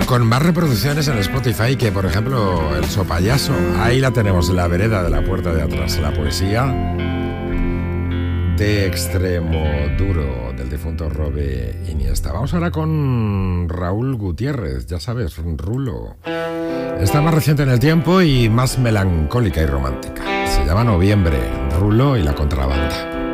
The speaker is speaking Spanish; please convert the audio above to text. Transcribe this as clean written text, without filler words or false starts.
con más reproducciones en Spotify que, por ejemplo, El Sopayaso. Ahí la tenemos, La vereda de la puerta de atrás, la poesía de Extremo Duro, del difunto Robe Iniesta. Vamos ahora con Raúl Gutiérrez, ya sabes, Rulo. Está más reciente en el tiempo y más melancólica y romántica. Se llama Noviembre, Rulo y la contrabanda.